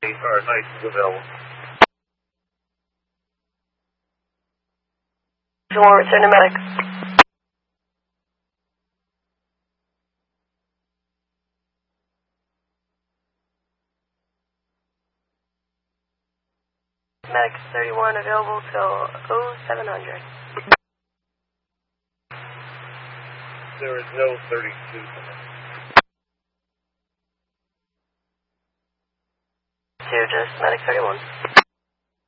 Nice is available. Return to medic. Medic 31 available till 0700. There is no 32. To just medic 31.